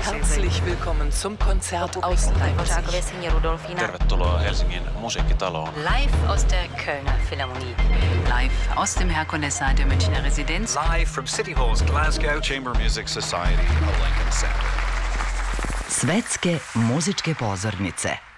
Herzlich willkommen zum Konzert aus Leipzig. Tervetuloa Helsingin musiikkitaloon. Live aus der Kölner Philharmonie. Live aus dem Herkulessaal der Münchner Residenz. Live from City Hall's Glasgow Chamber Music Society of Lincoln Center. Svetske muzičke pozornice.